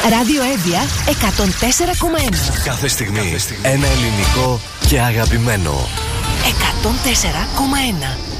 Ράδιο Εύβοια 104,1. Κάθε στιγμή ένα ελληνικό και αγαπημένο. 104,1.